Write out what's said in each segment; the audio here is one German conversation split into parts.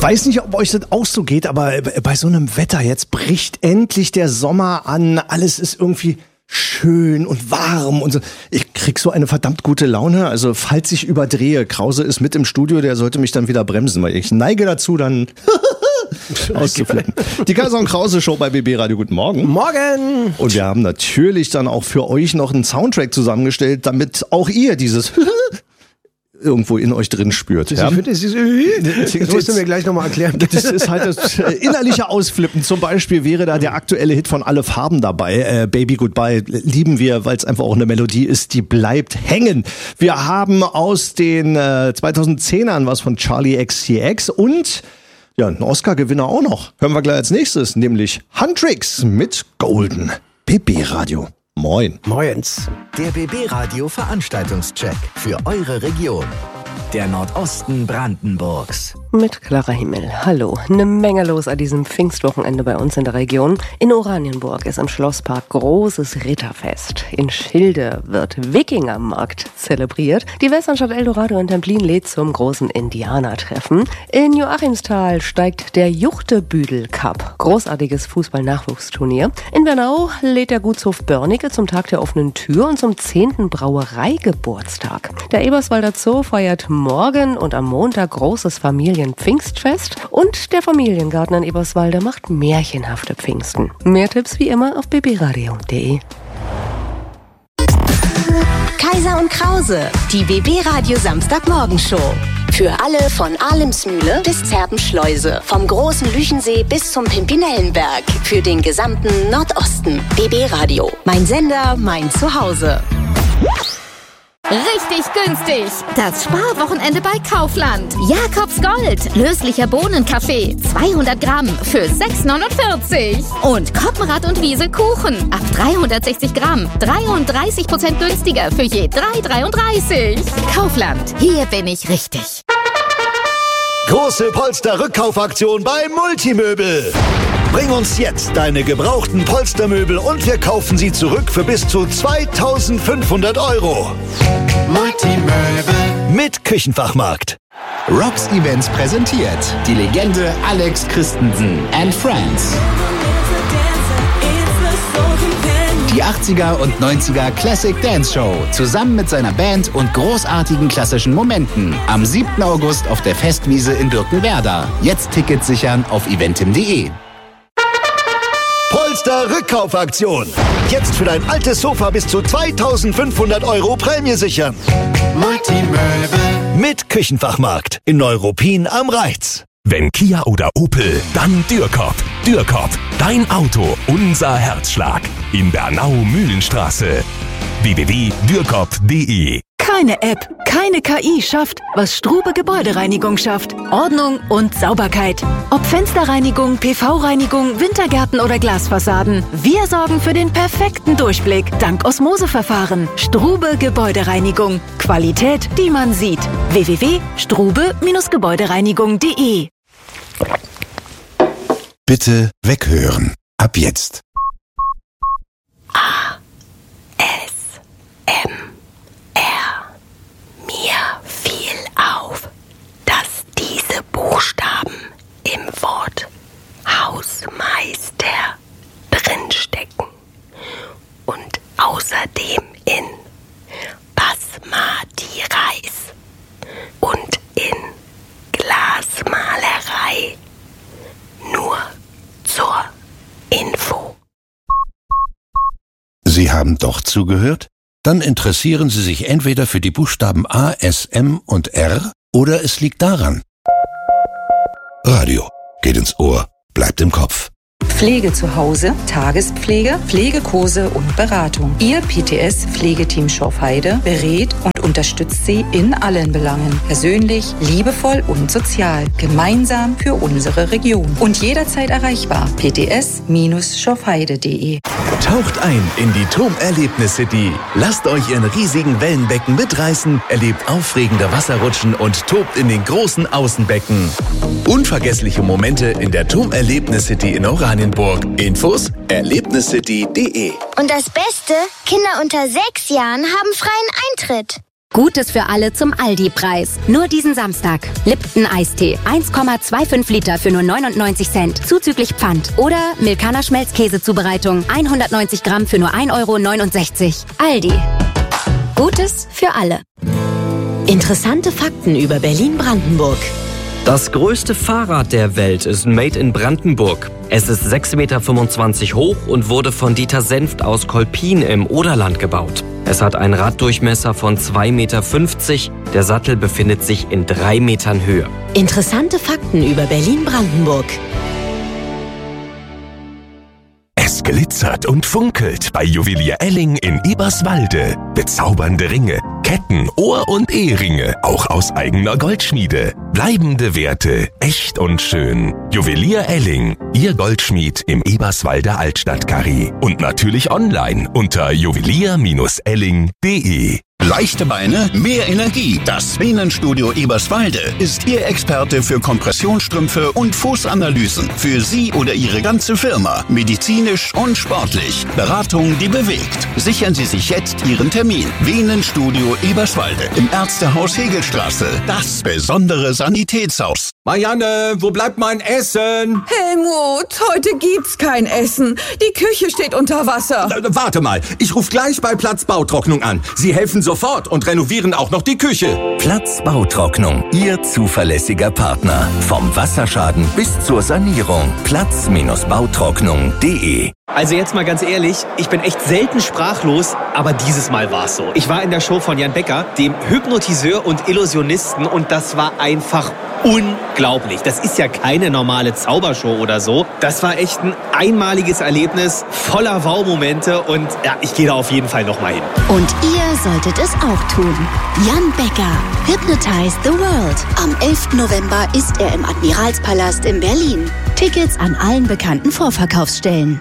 Weiß nicht, ob euch das auch so geht, aber bei so einem Wetter jetzt bricht endlich der Sommer an. Alles ist irgendwie schön und warm und so. Ich krieg so eine verdammt gute Laune. Also falls ich überdrehe, Krause ist mit im Studio, der sollte mich dann wieder bremsen, weil ich neige dazu, dann auszuflippen. Die Kaiser und Krause Show bei BB Radio. Guten Morgen. Morgen. Und wir haben natürlich dann auch für euch noch einen Soundtrack zusammengestellt, damit auch ihr dieses irgendwo in euch drin spürt. Das musst du mir gleich nochmal erklären. Das ist halt das innerliche Ausflippen. Zum Beispiel wäre da der aktuelle Hit von Alle Farben dabei. Baby Goodbye lieben wir, weil es einfach auch eine Melodie ist, die bleibt hängen. Wir haben aus den 2010ern was von Charlie XCX und ja, einen Oscar-Gewinner auch noch. Hören wir gleich als nächstes, nämlich Huntrix mit Golden. BB Radio. Moin. Moins. Der BB Radio Veranstaltungscheck für eure Region. Der Nordosten Brandenburgs. Mit klarer Himmel. Hallo. Eine Menge los an diesem Pfingstwochenende bei uns in der Region. In Oranienburg ist im Schlosspark großes Ritterfest. In Schilde wird Wikingermarkt zelebriert. Die Westernstadt Eldorado in Templin lädt zum großen Indianertreffen. In Joachimsthal steigt der Juchtebüdel Cup. Großartiges Fußball-Nachwuchsturnier. In Bernau lädt der Gutshof Börnige zum Tag der offenen Tür und zum 10. Brauereigeburtstag. Der Eberswalder Zoo feiert morgen und am Montag großes Familienpfingstfest und der Familiengarten in Eberswalde macht märchenhafte Pfingsten. Mehr Tipps wie immer auf bbradio.de. Kaiser und Krause, die BB Radio Samstagmorgenshow. Für alle von Alemsmühle bis Zerpenschleuse, vom großen Lüchensee bis zum Pimpinellenberg. Für den gesamten Nordosten. BB Radio. Mein Sender, mein Zuhause. Richtig günstig. Das Sparwochenende bei Kaufland. Jakobs Gold. Löslicher Bohnenkaffee. 200 Gramm für 6,49. Und Koppenrad und Wiese Kuchen. Ab 360 Gramm. 33% günstiger für je 3,33. Kaufland. Hier bin ich richtig. Große Polster-Rückkaufaktion bei Multimöbel. Bring uns jetzt deine gebrauchten Polstermöbel und wir kaufen sie zurück für bis zu 2.500 €. Multimöbel Mit Küchenfachmarkt. Rocks Events präsentiert die Legende Alex Christensen and Friends. Die 80er und 90er Classic Dance Show zusammen mit seiner Band und großartigen klassischen Momenten. Am 7. August auf der Festwiese in Birkenwerder. Jetzt Tickets sichern auf eventim.de. Polster-Rückkaufaktion. Jetzt für dein altes Sofa bis zu 2.500 € Prämie sichern. Multimöbel Mit Küchenfachmarkt in Neuruppin am Reiz. Wenn Kia oder Opel, dann Dürkop. Dürkop, dein Auto, unser Herzschlag. In Bernau-Mühlenstraße. www.dürkop.de. Keine App, keine KI schafft, was Strube Gebäudereinigung schafft. Ordnung und Sauberkeit. Ob Fensterreinigung, PV-Reinigung, Wintergärten oder Glasfassaden. Wir sorgen für den perfekten Durchblick dank Osmoseverfahren. Strube Gebäudereinigung. Qualität, die man sieht. www.strube-gebäudereinigung.de. Bitte weghören. Ab jetzt. Mir fiel auf, dass diese Buchstaben im Wort Hausmeister drinstecken und außerdem in Basmati Reis und in Glasmalerei. Nur zur Info. Sie haben doch zugehört? Dann interessieren Sie sich entweder für die Buchstaben A, S, M und R oder es liegt daran. Radio geht ins Ohr, bleibt im Kopf. Pflege zu Hause, Tagespflege, Pflegekurse und Beratung. Ihr PTS-Pflegeteam Schorfheide berät und unterstützt Sie in allen Belangen. Persönlich, liebevoll und sozial. Gemeinsam für unsere Region. Und jederzeit erreichbar. pts-schorfheide.de. Taucht ein in die Turm-Erlebnis City. Lasst euch in riesigen Wellenbecken mitreißen, erlebt aufregende Wasserrutschen und tobt in den großen Außenbecken. Unvergessliche Momente in der Turm-Erlebnis City in Oranienburg. Infos erlebniscity.de. Und das Beste, Kinder unter 6 Jahren haben freien Eintritt. Gutes für alle zum Aldi-Preis. Nur diesen Samstag. Lipton Eistee. 1,25 Liter für nur 99 Cent. Zuzüglich Pfand. Oder Milkaner Schmelzkäsezubereitung. 190 Gramm für nur 1,69 €. Aldi. Gutes für alle. Interessante Fakten über Berlin-Brandenburg. Das größte Fahrrad der Welt ist made in Brandenburg. Es ist 6,25 Meter hoch und wurde von Dieter Senft aus Kolpin im Oderland gebaut. Es hat einen Raddurchmesser von 2,50 Meter. Der Sattel befindet sich in 3 Metern Höhe. Interessante Fakten über Berlin-Brandenburg. Es glitzert und funkelt bei Juwelier Elling in Eberswalde. Bezaubernde Ringe, Ketten, Ohr- und Eheringe, auch aus eigener Goldschmiede. Bleibende Werte, echt und schön. Juwelier Elling, Ihr Goldschmied im Eberswalder Altstadtkarree. Und natürlich online unter juwelier-elling.de. Leichte Beine, mehr Energie. Das Venenstudio Eberswalde ist Ihr Experte für Kompressionsstrümpfe und Fußanalysen. Für Sie oder Ihre ganze Firma. Medizinisch und sportlich. Beratung, die bewegt. Sichern Sie sich jetzt Ihren Termin. Venenstudio Eberswalde im Ärztehaus Hegelstraße. Das besondere Sanitätshaus. Marianne, wo bleibt mein Essen? Helmut, heute gibt's kein Essen. Die Küche steht unter Wasser. Warte mal, ich rufe gleich bei Platz Bautrocknung an. Sie helfen sofort und renovieren auch noch die Küche. Platz Bautrocknung, Ihr zuverlässiger Partner. Vom Wasserschaden bis zur Sanierung. Platz-bautrocknung.de. Also jetzt mal ganz ehrlich, ich bin echt selten sprachlos, aber dieses Mal war's so. Ich war in der Show von Jan Becker, dem Hypnotiseur und Illusionisten, und das war einfach unglaublich. Das ist ja keine normale Zaubershow oder so. Das war echt ein einmaliges Erlebnis, voller Wow-Momente, und ja, ich gehe da auf jeden Fall nochmal hin. Und ihr solltet es auch tun. Jan Becker, Hypnotize the World. Am 11. November ist er im Admiralspalast in Berlin. Tickets an allen bekannten Vorverkaufsstellen.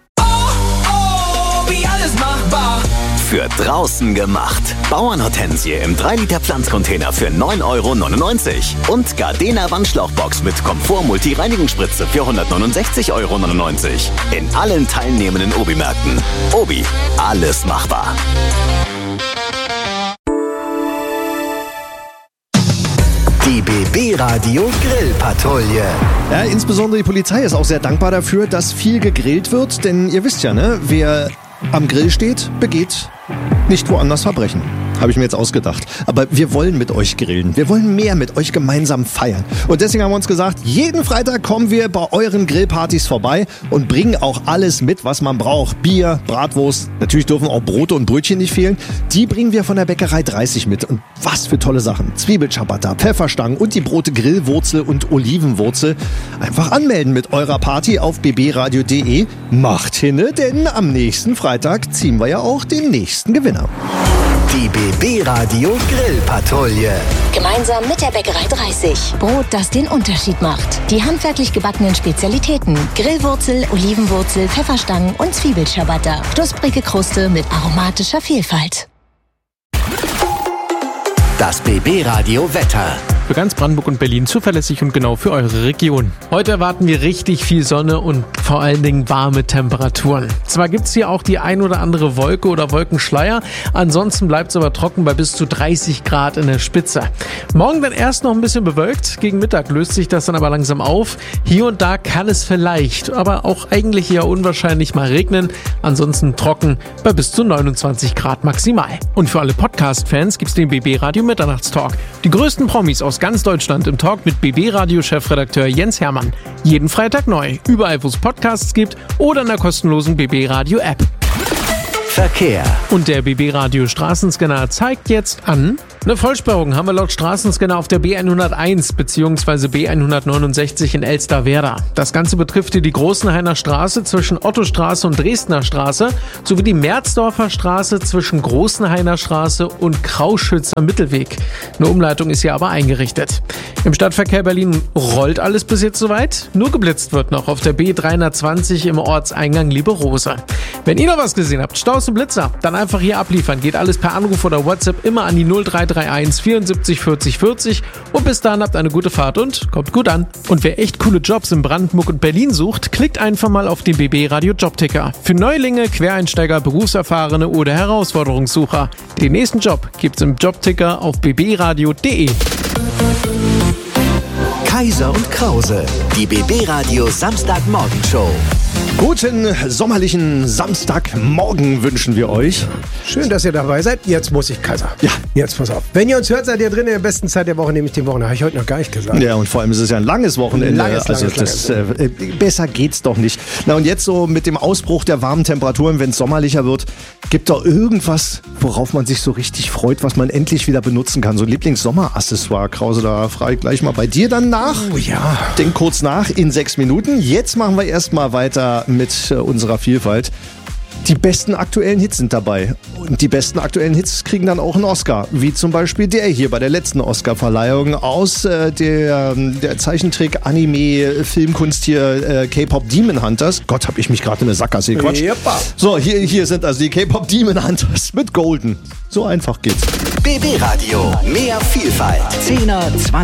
Für draußen gemacht. Bauernhortensie im 3-Liter Pflanzcontainer für 9,99 € und Gardena Wandschlauchbox mit Komfort-Multi-Reinigungsspritze für 169,99 € in allen teilnehmenden Obi-Märkten. Obi, alles machbar. Die BB Radio Grillpatrouille. Ja, insbesondere die Polizei ist auch sehr dankbar dafür, dass viel gegrillt wird, denn ihr wisst ja, ne, wer am Grill steht, begeht nicht woanders Verbrechen. Habe ich mir jetzt ausgedacht. Aber wir wollen mit euch grillen. Wir wollen mehr mit euch gemeinsam feiern. Und deswegen haben wir uns gesagt, jeden Freitag kommen wir bei euren Grillpartys vorbei und bringen auch alles mit, was man braucht. Bier, Bratwurst, natürlich dürfen auch Brote und Brötchen nicht fehlen. Die bringen wir von der Bäckerei 30 mit. Und was für tolle Sachen. Zwiebelciabatta, Pfefferstangen und die Brote Grillwurzel und Olivenwurzel. Einfach anmelden mit eurer Party auf bbradio.de. Macht hinne, denn am nächsten Freitag ziehen wir ja auch den nächsten Gewinner. Die BB Radio Grillpatrouille. Gemeinsam mit der Bäckerei 30. Brot, das den Unterschied macht. Die handwerklich gebackenen Spezialitäten. Grillwurzel, Olivenwurzel, Pfefferstangen und Zwiebelciabatta. Knusprige Kruste mit aromatischer Vielfalt. Das BB Radio Wetter. Für ganz Brandenburg und Berlin zuverlässig und genau für eure Region. Heute erwarten wir richtig viel Sonne und vor allen Dingen warme Temperaturen. Zwar gibt's hier auch die ein oder andere Wolke oder Wolkenschleier, ansonsten bleibt's aber trocken bei bis zu 30 Grad in der Spitze. Morgen dann erst noch ein bisschen bewölkt, gegen Mittag löst sich das dann aber langsam auf. Hier und da kann es vielleicht, aber auch eigentlich eher unwahrscheinlich mal regnen, ansonsten trocken bei bis zu 29 Grad maximal. Und für alle Podcast-Fans gibt's den BB Radio Mitternachtstalk. Die größten Promis aus ganz Deutschland im Talk mit BB-Radio-Chefredakteur Jens Hermann. Jeden Freitag neu, überall wo es Podcasts gibt oder in der kostenlosen BB-Radio-App. Verkehr. Und der BB-Radio Straßenscanner zeigt jetzt an: eine Vollsperrung haben wir laut Straßenscanner auf der B101 bzw. B169 in Elsterwerda. Das Ganze betrifft hier die Großenhainer Straße zwischen Ottostraße und Dresdner Straße sowie die Merzdorfer Straße zwischen Großenhainer Straße und Krauschützer Mittelweg. Eine Umleitung ist hier aber eingerichtet. Im Stadtverkehr Berlin rollt alles bis jetzt soweit. Nur geblitzt wird noch auf der B320 im Ortseingang Lieberose. Wenn ihr noch was gesehen habt, Staus und Blitzer, dann einfach hier abliefern. Geht alles per Anruf oder WhatsApp immer an die 0331 74 40 40. Und bis dahin habt eine gute Fahrt und kommt gut an. Und wer echt coole Jobs in Brandenburg und Berlin sucht, klickt einfach mal auf den BB Radio Jobticker. Für Neulinge, Quereinsteiger, Berufserfahrene oder Herausforderungssucher. Den nächsten Job gibt's im Jobticker auf bbradio.de. Kaiser und Krause, die BB Radio Samstagmorgenshow. Guten sommerlichen Samstagmorgen wünschen wir euch. Schön, dass ihr dabei seid. Jetzt muss ich, Kaiser. Ja. Jetzt pass auf. Wenn ihr uns hört, seid ihr drin in der besten Zeit der Woche, nämlich die Woche. Habe ich heute noch gar nicht gesagt. Ja, und vor allem ist es ja ein langes Wochenende. Besser geht's doch nicht. Na und jetzt so mit dem Ausbruch der warmen Temperaturen, wenn es sommerlicher wird, gibt doch irgendwas, worauf man sich so richtig freut, was man endlich wieder benutzen kann. So ein Lieblings-Sommeraccessoire. Krause, da frage ich gleich mal bei dir dann nach. Oh ja. Denk kurz nach in 6 Minuten. Jetzt machen wir erstmal weiter mit unserer Vielfalt. Die besten aktuellen Hits sind dabei. Und die besten aktuellen Hits kriegen dann auch einen Oscar. Wie zum Beispiel der hier bei der letzten Oscar-Verleihung aus der Zeichentrick-Anime-Filmkunst hier K-Pop Demon Hunters. Gott, hab ich mich gerade in eine Sackgasse gequatscht. Yeppa. So, hier sind also die K-Pop Demon Hunters mit Golden. So einfach geht's. BB Radio, mehr Vielfalt. 10er, 20